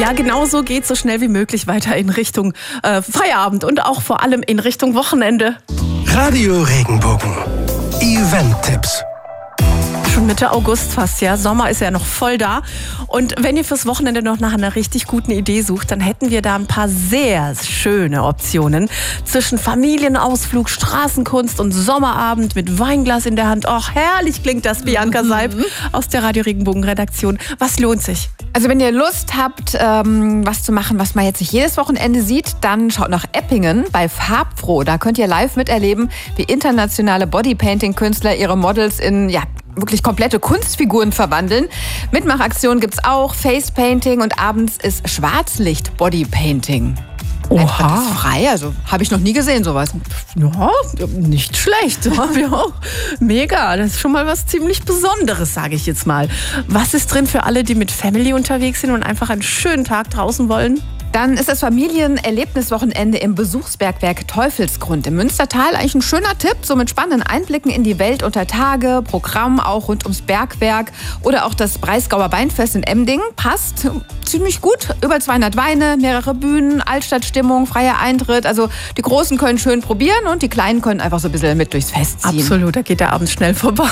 Ja, genau so geht's so schnell wie möglich weiter in Richtung Feierabend und auch vor allem in Richtung Wochenende. Radio Regenbogen. Event-Tipps. Schon Mitte August fast, ja. Sommer ist ja noch voll da. Und wenn ihr fürs Wochenende noch nach einer richtig guten Idee sucht, dann hätten wir da ein paar sehr schöne Optionen. Zwischen Familienausflug, Straßenkunst und Sommerabend mit Weinglas in der Hand. Och, herrlich klingt das, Bianca Seib aus der Radio Regenbogen Redaktion. Was lohnt sich? Also wenn ihr Lust habt, was zu machen, was man jetzt nicht jedes Wochenende sieht, dann schaut nach Eppingen bei Farbfroh. Da könnt ihr live miterleben, wie internationale Bodypainting-Künstler ihre Models in wirklich komplette Kunstfiguren verwandeln. Mitmachaktionen gibt's auch, Facepainting und abends ist Schwarzlicht-Bodypainting. Oha. Das ist frei, also habe ich noch nie gesehen sowas. Ja, nicht schlecht. Ja, mega, das ist schon mal was ziemlich Besonderes, sage ich jetzt mal. Was ist drin für alle, die mit Family unterwegs sind und einfach einen schönen Tag draußen wollen? Dann ist das Familienerlebniswochenende im Besuchsbergwerk Teufelsgrund im Münstertal. Eigentlich ein schöner Tipp, so mit spannenden Einblicken in die Welt unter Tage, Programm auch rund ums Bergwerk oder auch das Breisgauer Weinfest in Emdingen. Passt ziemlich gut. Über 200 Weine, mehrere Bühnen, Altstadtstimmung, freier Eintritt. Also die Großen können schön probieren und die Kleinen können einfach so ein bisschen mit durchs Fest ziehen. Absolut, da geht der Abend schnell vorbei.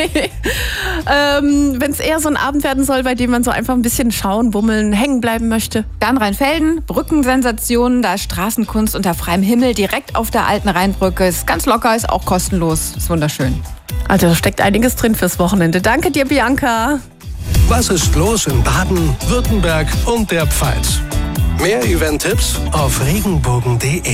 Wenn es eher so ein Abend werden soll, bei dem man so einfach ein bisschen schauen, bummeln, hängen bleiben möchte. Dann Rheinfelden. Brückensensationen, da ist Straßenkunst unter freiem Himmel direkt auf der alten Rheinbrücke. Ist ganz locker, ist auch kostenlos, ist wunderschön. Also da steckt einiges drin fürs Wochenende. Danke dir, Bianca. Was ist los in Baden, Württemberg und der Pfalz? Mehr Event-Tipps auf regenbogen.de.